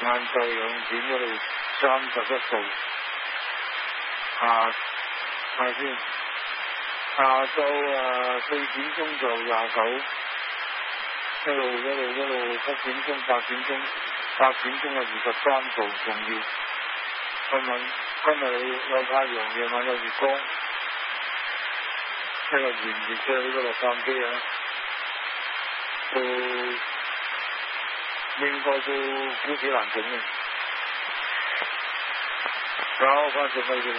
晏晝2點嗰度31度，下先，下晝4點鐘就29，一路7點鐘、8點鐘23度，仲要。今日有太陽，夜晚有月光，聽日炎熱嘅呢個洛杉磯啊，都應該都幾難整嘅。搞翻隻咪先。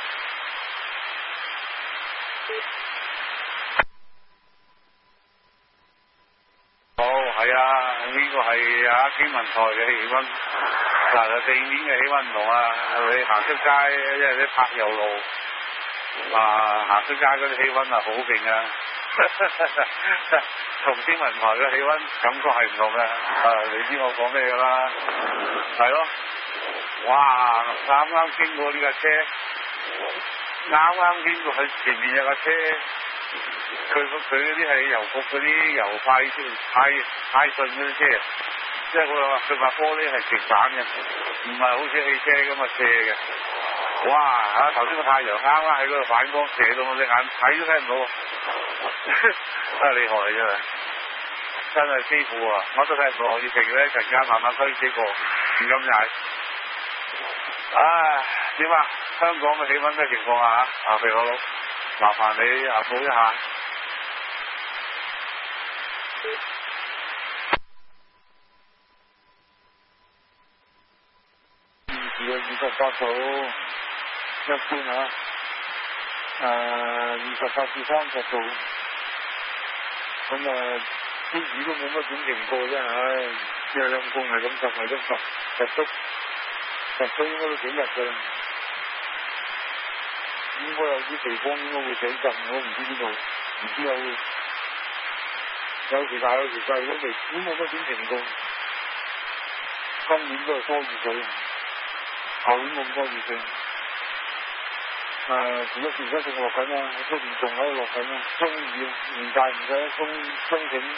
係啊，呢個係天文台嘅氣溫。嗱，地面嘅氣溫唔同啊，你行出街，因為你柏油路，行出街嗰啲氣溫好勁啊，同天文台嘅氣溫感覺係唔同嘅。你知我講咩㗎啦？係咯，哇！啱經過呢架車，啱經過佢前面有架車，佢嗰啲係郵局嗰啲郵派信嗰啲車。即係佢話玻璃係直板嘅，唔係好似汽車咁啊斜嘅。哇！頭先個太陽啱喺嗰度反光，射到我隻眼睇都睇唔到，真係厲害真係，真係師傅啊！我都睇唔到，我要停咧，陣間慢慢推車過，唔敢踩。點啊？香港嘅氣温咩情況啊？肥佬佬，麻煩你報一下。28度，一般28至30度，咁啲雨都冇乜點停過啫，因為陰公係咁十足應該都幾日㗎啦，應該有啲地方應該會水浸，我唔知邊度，唔知有時大有時細，都冇乜點停過，今年都係多雨水。後年冇咁多雨水，時一仲落緊啊，出面仲喺度落緊啊，中雨唔使中景，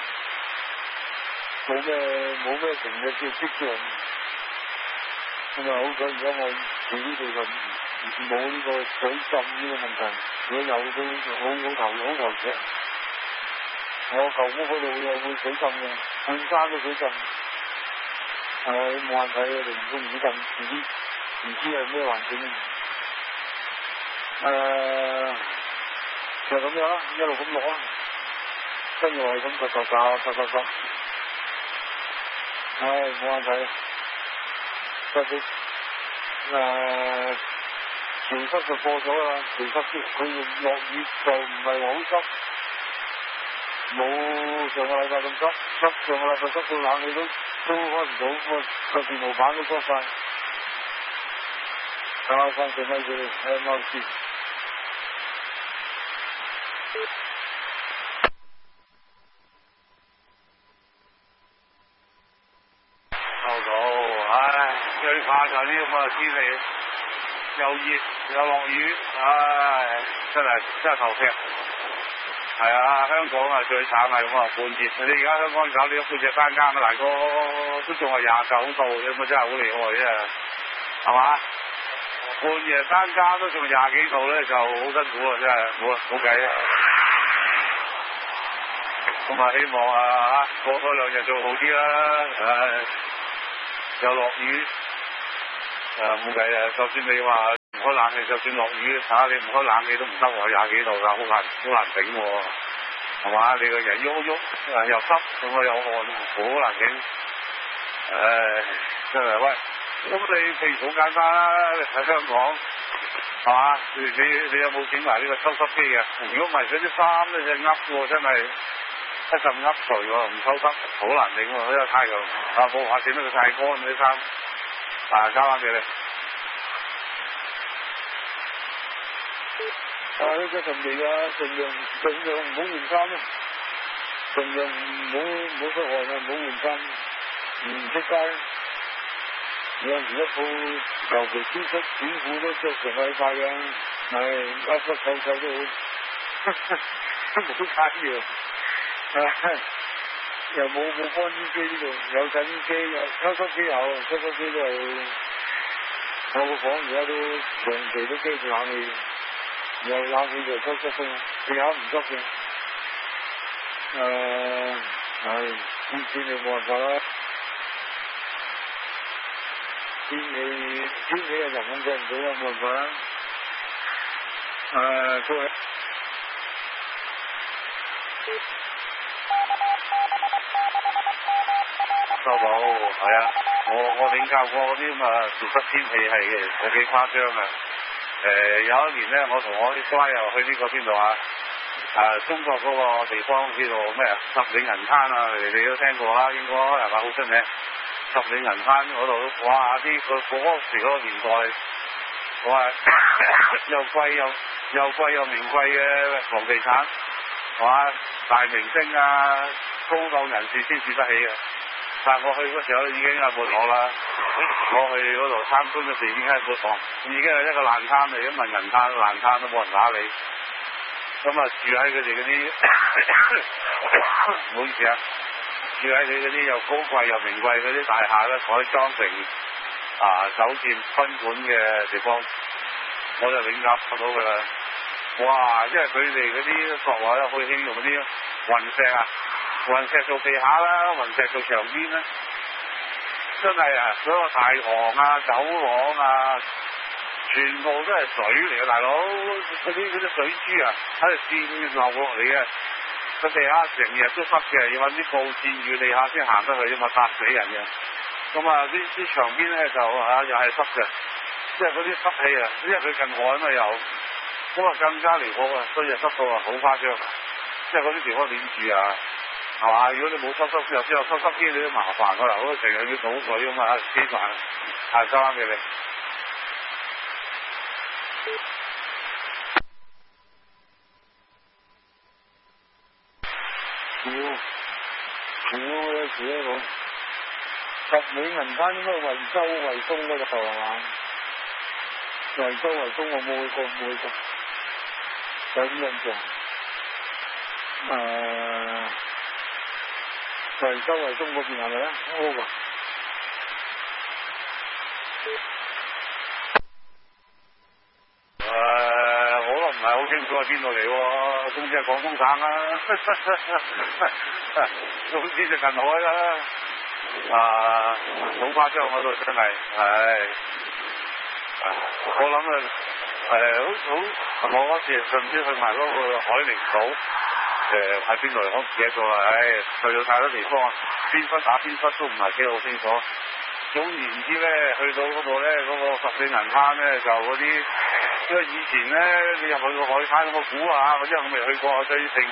冇咩停嘅叫跡象，咁好彩而家我住呢度就冇呢個水浸呢個問題，如果有都好頭赤，我舊屋嗰度又會水浸嘅，半山都水浸，冇眼睇我哋唔知浸唔知係咩環境，就咁樣啦，一路咁落啦，跟住係咁實，冇眼睇，特別潮濕就過咗啦，潮濕佢落雨就唔係話好濕，冇上個禮拜咁濕，上個禮拜濕到冷氣都開唔到，個電路板都濕晒。搞翻隻咪佢睇貓先。收到，最怕就係呢咁嘅天氣，又熱又落雨，真係頭劈。係啊，香港最慘係咁半熱，你而家香港搞呢半隻山間大哥都仲係29度，你咪真係好厲害啫，係嘛？半夜山間都仲20幾度咧，就好辛苦啊！真係冇計啊！咁希望過多2日做好啲啦。又落雨，冇計啊！就算你話唔開冷氣，就算落雨，你唔開冷氣都唔得喎，20幾度㗎，好難頂喎，係嘛？你個人喐又濕，咁有汗，好難頂。真係喂！咁你譬如好簡單啦，喺香港係嘛？你有冇整埋呢個抽濕機嘅？如果唔係嗰啲衫咧就噏喎，真係一陣噏除喎，唔抽濕好難頂喎，因為太陽冇話整到佢太乾啲衫，交翻俾你。呢個陣味啊，盡量唔好換衫啊，盡量唔好出汗啊，唔好換衫，唔出街。有時一套尤其 T 恤短褲都着成個禮拜嘅，甩甩臭臭都好，都冇街嘅。 又冇乾衣機呢度，有洗衣機，有抽濕機有，抽濕機都係我個房而家都長期都機住冷氣，有冷氣就抽濕嘅，地下唔濕嘅。天氣你冇辦法啦，天氣又人控制唔到啦，冇辦法啦。都係。收到，係啊，我領教過嗰啲咁啊，潮濕天氣係嘅，有幾誇張啊！有一年咧，我同我啲乖又去呢個邊度啊？中國嗰個地方叫做咩啊？十里銀灘啊，你都聽過啦，應該係咪好出名？十里銀灘嗰度，哇！嗰時嗰個年代，哇！又貴又名貴嘅房地產，哇！大明星啊，高檔人士先住得起嘅。但係我去嗰時候已經係沒落啦，我去嗰度參觀嗰時已經係沒落，已經係一個爛攤嚟，因為銀灘爛攤都冇人打理。咁啊住喺佢哋嗰啲，唔好意思啊，住喺佢嗰啲又高貴又名貴嗰啲大廈咧，改裝成酒店賓館嘅地方，我就領教到㗎啦。哇！因為佢哋嗰啲國內咧好興用嗰啲雲石啊。雲石做地下啦，雲石做牆邊啦，真係啊！嗰個大堂啊、走廊啊，全部都係水嚟嘅，大佬嗰啲水珠啊，喺度線流落嚟嘅，個地下成日都濕嘅，要揾啲布墊住地下先行得去啫嘛，嚇死人嘅。咁啊，啲牆邊咧就又係濕嘅，即係嗰啲濕氣啊，因為佢近海嘛又，咁啊更加離譜啊，所以濕到啊好誇張，即係嗰啲地方點住啊？係嘛？如果你冇又之後收濕機，你都麻煩㗎啦，好成日要倒水咁啊，幾煩。交翻俾你。少嘅自己講，十里銀灘應該惠州惠東嗰度係嘛？惠州惠東我冇去過，有啲印象。惠州惠東嗰邊係咪咧？好㗎。我都唔係好清楚係邊度嚟喎，總之係廣東省啦，總之就近海啦。好誇張嗰度真係，我諗我嗰時甚至去埋嗰個海寧島。喺邊度嚟？我唔記得咗啦。去到太多地方，邊忽打邊忽都唔係幾好清楚。總言之咧，去到嗰度咧，嗰個十里銀灘咧，就嗰啲，因為以前咧，你入去個海灘，我估啊，因為我未去過，最盛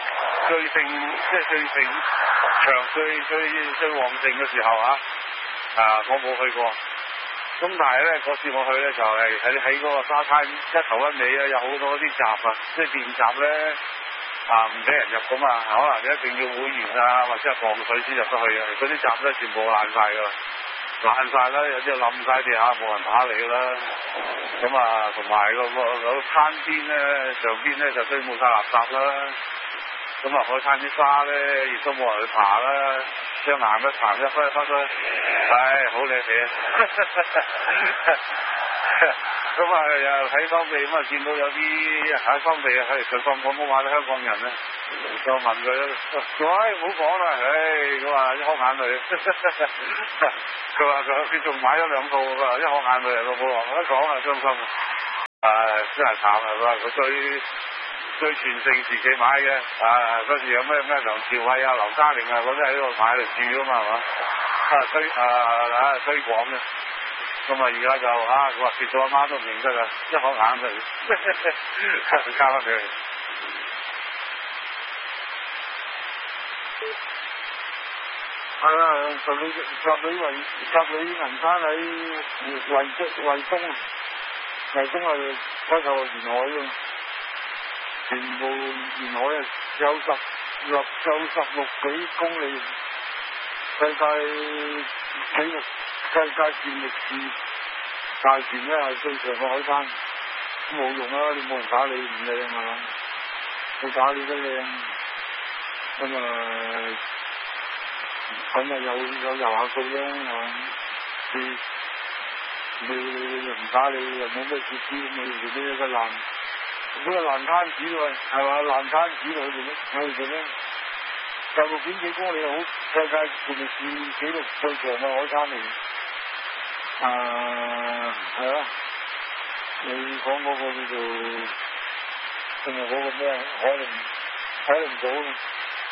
場最旺盛嘅時候我冇去過。咁但係咧，嗰次我去咧就係喺嗰個沙灘一頭一尾咧，有好多啲閘啊，即係電閘咧。唔俾人入噶嘛，可能你一定要會員或者係防水先入得去嘅。嗰啲閘咧全部爛晒噶啦，爛晒啦，有啲冧晒地下，冇人打理啦。咁同埋個灘邊咧，上邊咧就堆滿晒垃圾啦。海灘啲沙咧亦都冇人去爬啦，將岩一爬一忽，好靚嘅。又喺當地見到有啲喺當地佢講廣東話嘅香港人咧，就問佢，喂，唔好講啦，佢話一殼眼淚，佢仲買咗2套，佢話一殼眼淚都冇落，一講啊傷心，真係慘啊！佢最全盛時期買嘅，嗰時有咩梁朝偉劉嘉玲嗰啲喺度買嚟住㗎嘛，係嘛？推廣嘅。而家就佢話跌咗阿媽都唔認得啦，一殼眼淚，交翻俾佢。係啊，十里銀灘喺惠東係嗰頭沿海㗎，全部沿海有16幾公里，世界戰力士大船咧係最長嘅海灘，冇用啦，你冇人打理唔靚啊，你打理得靚， 咁啊有遊下數咯，係嘛？你又唔打你又冇咩設施，你做咩一個爛攤子喎，係嘛？爛攤子去做咩？去做咩？就6.幾公里好，世界健力士紀錄最長嘅海灘嚟。係啊，你講嗰個叫做仲係嗰個咩海陵島啊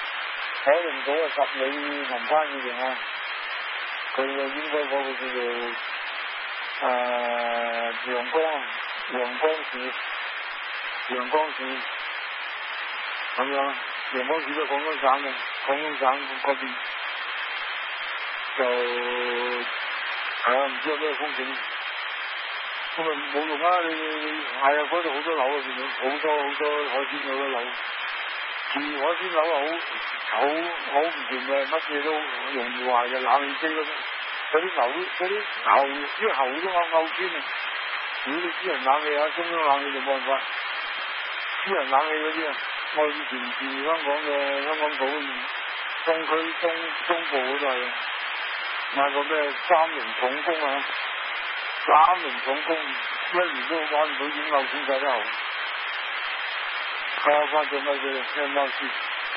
10里銀灘嘅定啊，佢應該嗰個叫做陽光市咁樣，陽光市都係廣東省嘅，廣東省嗰邊就係啊，唔知有咩風景，咁啊冇用啊！你係啊，嗰度好多樓啊，見到好多海鮮好多樓，住海鮮樓啊好唔掂嘅，乜嘢都容易壞嘅，冷氣機嗰啲啲喉都拗穿啊！如果你私人冷氣啊，中央冷氣就冇辦法，私人冷氣嗰啲啊，我以前住香港島東區中部嗰度係買個咩30重工啊，30重工一年都玩唔到，已經拗穿晒啲喉。交翻隻咪俾你聽貓先。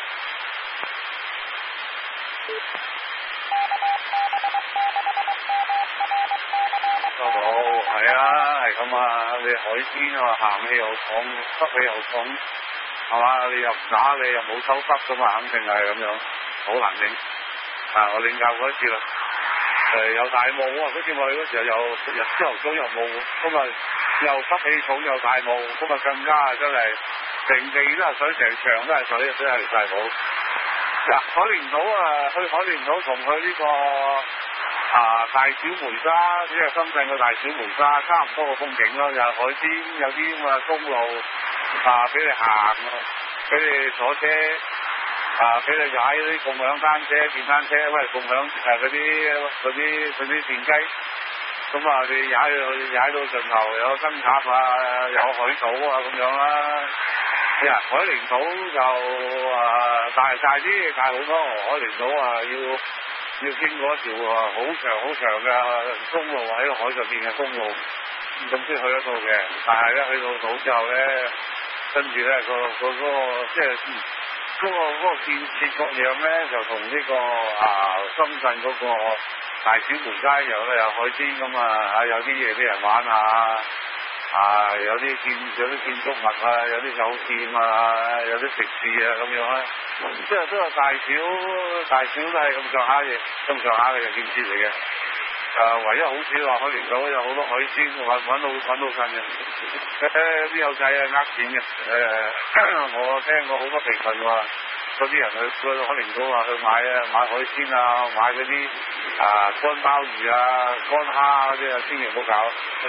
係啊，係咁啊！你海鮮啊，鹹氣又重，濕氣又重，係嘛？你又唔打，你又冇抽濕噶嘛，肯定係咁樣，好難整。我領教過一次啦，有大霧啊！嗰次我去嗰時候又朝頭早又霧，咁啊又濕氣重又大霧，咁啊更加真係成地都係水，成場都係水，真係離晒譜。嗱，海陵島啊，去海陵島同去呢個大小梅沙，即係深圳嘅大小梅沙，差唔多個風景咯，又係海邊，有啲咁嘅公路俾你行，俾你坐車，俾你踩啲共享單車、電單車，喂，共享嗰啲電雞，咁啊你踩到盡頭，有燈塔啊，有海島啊咁樣啦。海陵島就大啲，大好多。海陵島要經過一條好長嘅公路，喺個海上邊嘅公路，咁先去得到嘅。但係咧去到島之後咧，跟住咧個即係嗰個建設各樣咧，就同呢個深圳嗰個大小梅沙一樣咧，有海邊咁啊，有啲嘢俾人玩有啲建築物啊，有啲酒店啊，有啲食肆啊咁樣咧，即係都係大小都係咁上下嘅建設嚟嘅。唯一好處話海陵島有好多海鮮，揾到曬嘅。啲友仔係呃錢嘅。我聽過好多評論話，嗰啲人去海陵島去買海鮮啊，買嗰啲乾鮑魚啊、乾蝦嗰啲千祈唔好搞。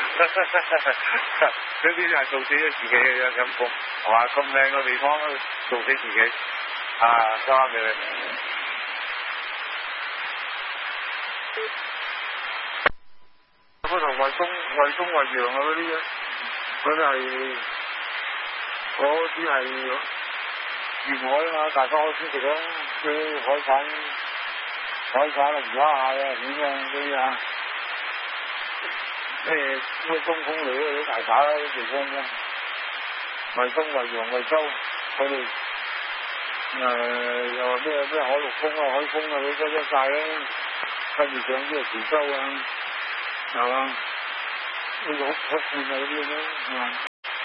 嗰啲係做死咗自己嘅陰功，係嘛？咁靚嘅地方做死自己。交翻俾你。嗰頭惠東惠陽啊嗰啲，嗰啲係沿海啊嘛，大家可以先食咯，啲海產啊、魚蝦啊、點啊嗰啲咩東風嚟嗰啲大把啲地方啫。惠東、惠陽、惠州，佢哋又話咩海陸豐啊、海豐啊，佢都晒啦。跟住上啲潮州啊，係嘛？呢個福建啊嗰啲咧，係嘛？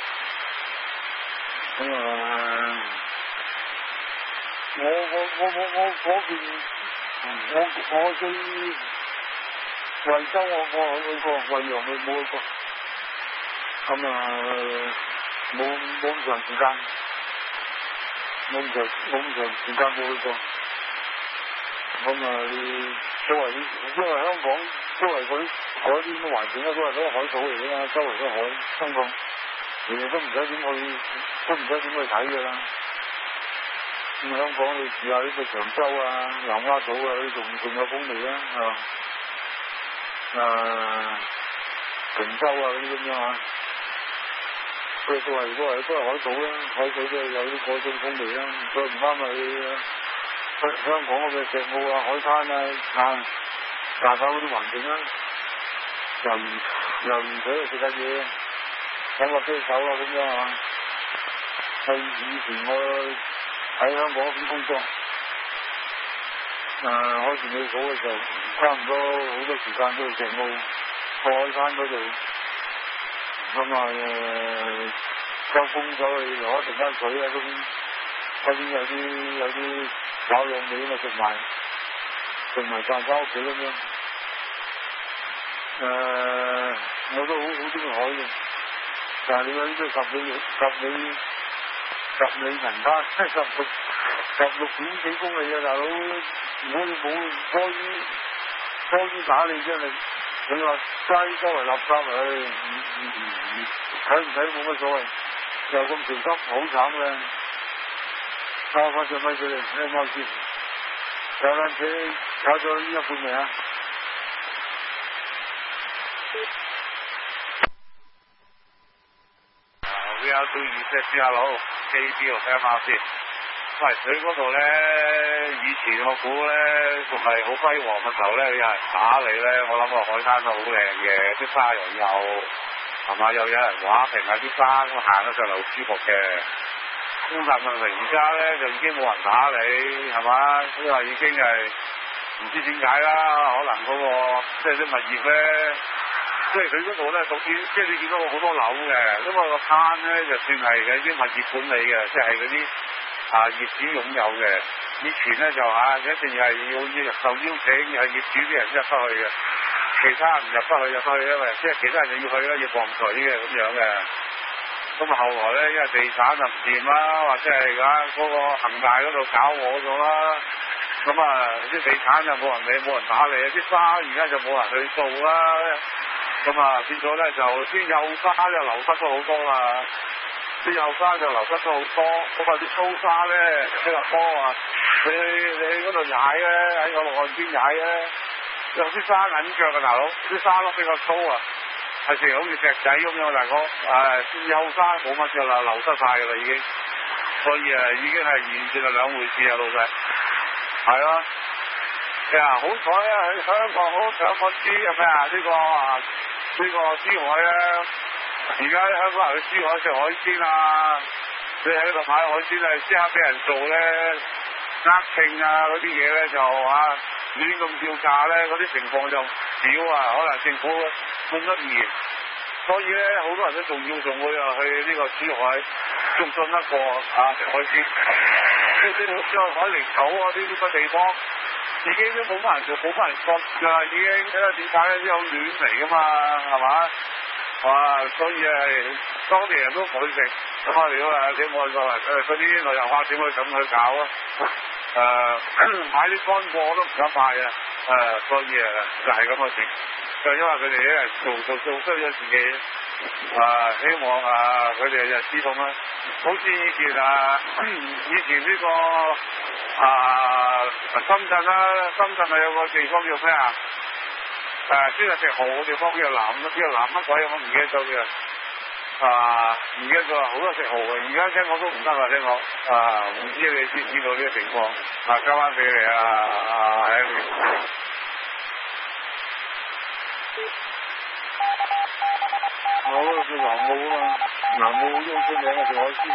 咁我嗰邊，我最惠州我去過，惠陽我冇去過。咁冇咁長時間，冇咁長時間冇去過。咁因為香港周圍嗰啲咁嘅環境咧，都係嗰個海島嚟㗎嘛，周圍都海，香港其實都唔使點去睇㗎啦。咁香港你住下呢個長洲啊、南丫島啊，呢仲有風味啦，係嘛？平洲啊嗰啲咁樣啊，佢都係海島啦，海島都有啲嗰種風味啦。再唔啱咪香港嗰嘅石澳啊、海灘啊、大把嗰啲環境啦，游魚水又食緊嘢，飲個啤酒啊咁樣啊。係以前我喺香港嗰邊工作，開電器鋪嘅時候，差唔多好多時間都去石澳海灘嗰度，咁收工走去攞一陣水啊嗰邊有啲炒兩味咁啊食埋飯返屋企咁樣。我都好中意海嘅，但係你話呢啲十里銀灘16點幾公里啊大佬，如果你冇多於打你真係，你話街周圍垃圾睇唔睇冇乜所謂，又咁潮濕好慘嘅。交翻隻咪俾你，咩貓先？踩單車踩咗一半未啊 ？We are doing hello KB 和 MRC。喂，佢嗰度咧，以前我估咧仲係好輝煌嘅時候咧，有人打你咧，我諗個海灘都好靚嘅，啲沙又幼，係嘛？又有人畫平下啲沙，咁行得上嚟好舒服嘅。咁但係而家咧就已經冇人打你，係嘛？因為已經係唔知點解啦，可能嗰個即係啲物業咧，即係佢嗰度咧屬於即係你見到好多樓嘅，咁個灘咧就算係嘅啲物業管理嘅，即係嗰啲業主擁有嘅。以前咧就一定係要受邀請，係業主啲人入得去嘅，其他人唔入得去，因為即係其他人就要去啦，要放水嘅咁樣嘅。咁後來咧，因為地產就唔掂啦，或者係而家嗰個恒大嗰度搞我咗啦，咁啲地產就冇人理，冇人打理，啲沙而家就冇人去做啦，咁變咗咧就啲幼沙就流失咗好多啦，啲幼沙就流失咗好多，咁啲粗沙咧比較多啊，你去嗰度踩咧，喺個路岸邊踩咧，有啲沙銀腳嘅大佬，啲沙粒比較粗啊。係成好似石仔咁樣，大哥，幼沙冇乜嘅啦，流失晒嘅啦已經，所以已經係完全係兩回事啊，老細，係咯，好彩喺香港好上個珠係咩啊？呢個珠海咧，而家香港人去珠海食海鮮啊，你喺度買海鮮係即刻俾人做咧，稱嗰啲嘢咧就亂咁叫價咧，嗰啲情況就少啊，可能政府冇乜意見，所以咧好多人都仲會去呢個珠海，仲信得過食海鮮，即係海陵島啊呢個地方，已經都冇乜人做，冇乜人覺㗎，已經點解咧有亂嚟㗎嘛，係嘛？所以當地人都唔去食，咁你冇嗰啲旅遊客點會咁去搞啊？買啲乾貨都唔敢買啊！所以就係咁嘅事，就因為佢哋咧做衰咗自己，希望佢哋就知道啦。好似以前呢個深圳啦，深圳有個地方叫咩啊？專係食蠔嘅地方叫南乜鬼我唔記得咗嘅。而家就好多食蠔嘅，而家聽講都唔得啦，聽講唔知你知唔知道呢個情況？交翻俾你我嗰個叫南澳啊嘛，南澳好出名嘅食海鮮。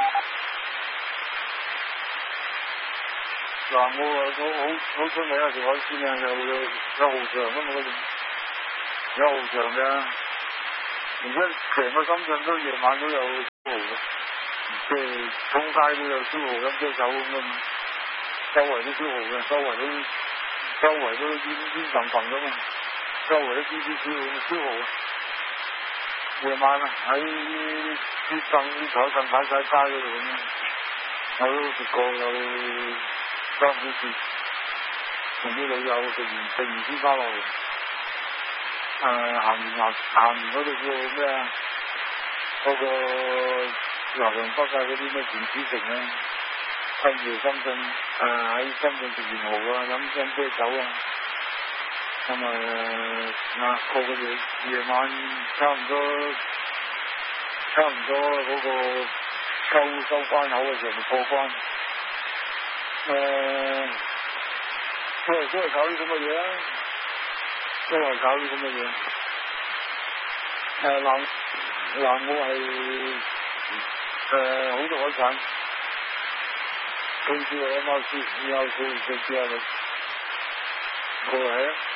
南澳好出名嘅食海鮮啊，有蠔場啊嘛嗰度，有蠔場嘅。而家成個深圳都夜晚都有燒蠔嘅，即係通街都有燒蠔飲啤酒咁啊，周圍都燒蠔嘅，周圍都煙騰騰咁啊，周圍都燒蠔啊，夜晚喺啲台凳擺晒街嗰度咁啊，我都食過有3-4次，同啲老友食完先翻落嚟。行完嗰度叫咩啊？嗰個南洋北嗰啲咩電子城啊，跟住深圳喺深圳食完蠔啊，飲啤酒啊，咁過佢哋夜晚差唔多嗰個收關口嘅時候就過關， 都係搞啲咁嘅嘢啊，都係搞啲咁嘅嘢。南澳係好多海產，跟住我貓書食之後，過嚟啊！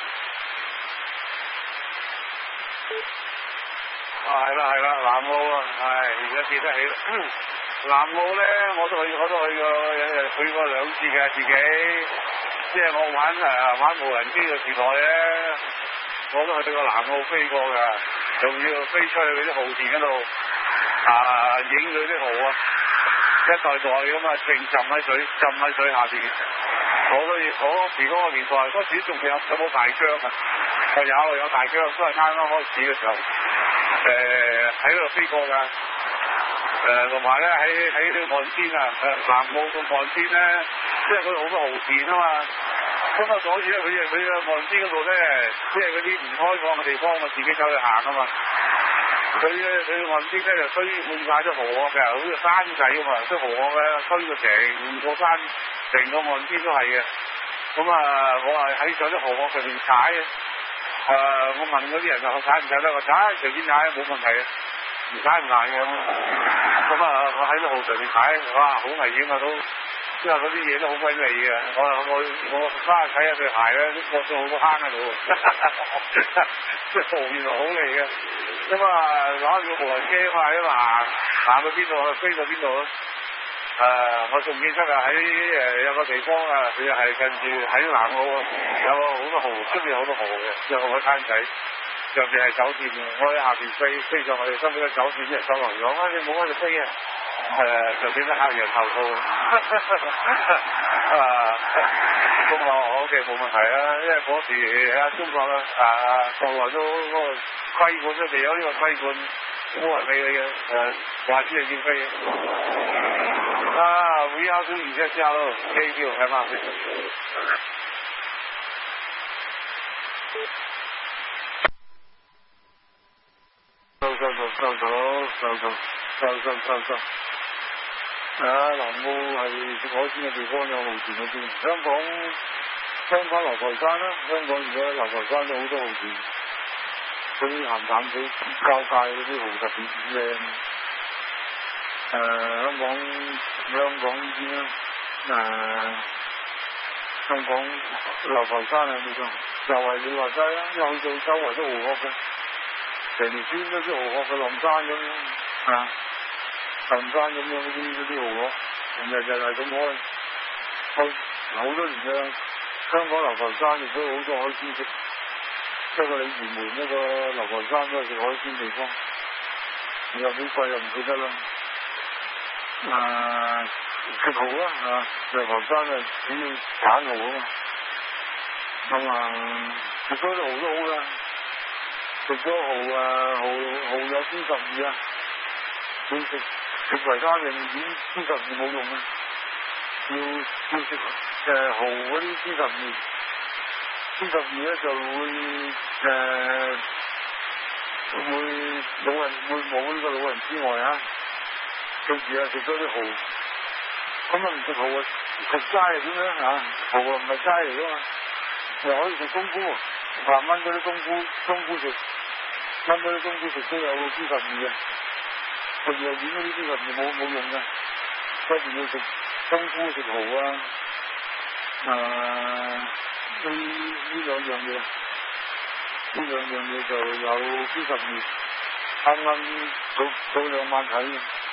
係啦，南澳啊，而家記得起啦。南澳咧，我都去過2次嘅自己，即係我玩無人機嘅時代咧，我都去過南澳飛過㗎，仲要飛出去嗰啲蠔田嗰度影佢啲蠔啊，一袋袋咁啊，浸喺水下邊。我時嗰個年代，嗰時仲有冇大疆啊？有大疆，都係啱開始嘅時候，喺嗰度飛過㗎。同埋咧喺啲岸邊啊，南澳個岸邊咧，即係嗰度好多蠔田啊嘛。咁啊嗰次咧，佢嘅岸邊嗰度咧，即係嗰啲唔開放嘅地方，我自己走去行啊嘛。佢岸邊咧就堆滿晒啲蠔殼嘅，好似山仔咁啊，啲蠔殼咧堆到成個山，成個岸邊都係嘅。咁我係喺上啲蠔殼上面踩嘅。我問嗰啲人就踩唔踩得？我踩隨便踩冇問題嘅，唔踩唔爛嘅。咁我喺啲蠔上面踩，哇好危險啊都，因為嗰啲嘢都好鬼味嘅。我翻去睇下對鞋咧，都割咗好多坑喺度。即係蠔原來好味嘅。咁攞住個無人機快啊行到邊度飛到邊度咯。我仲記得喺有個地方佢又係近住喺南澳有好多蠔，出面有好多蠔嘅，有個海灘仔，上邊係酒店嘅，我喺下邊飛上去，收尾個酒店啲人收留咗，你冇喺度飛啊！就俾得客人投訴。咁我OK冇問題啊，因為嗰時中國國內都嗰個規管都未有呢個規管，冇人理你嘅，話知你要飛。VR 都而家加咯，機票係嘛？收。南澳係食海鮮嘅地方，有蠔田嗰邊。香港流浮山啦，香港而家流浮山都好多蠔田，嗰啲鹹淡水交界嗰啲蠔特別靚。香港呢邊啦，香港流浮山喺邊度？就係你話齋啦，因為去到周圍都蠔殼嘅，成條村都啲蠔殼嘅冧山咁樣，冧山咁樣嗰啲蠔殼，日係咁開，好多年嘅香港流浮山亦都好多海鮮食，不過你屯門嗰個流浮山都係食海鮮地方，你有幾貴又唔記得啦。食蠔啦，流浮山主要產蠔啊嘛。食咗啲蠔都好啦，食咗蠔有 B12啊，你食其他嘢B12冇用啊，要食蠔嗰啲 B12咧就會冇呢個老人之外啊。記住食咗啲蠔，咁唔食蠔啊，食齋係點樣蠔唔係齋嚟噶嘛，又可以食冬菇，燜嗰啲冬菇食，燜嗰啲冬菇食都有 B12嘅，食藥丸嗰啲 B12冇用嘅，不如要食冬菇食蠔啊，呢兩樣嘢就有 B12，啱早兩晚睇。